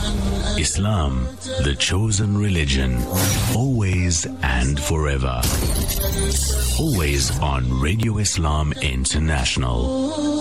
Islam, the chosen religion, always and forever. Always on Radio Islam International.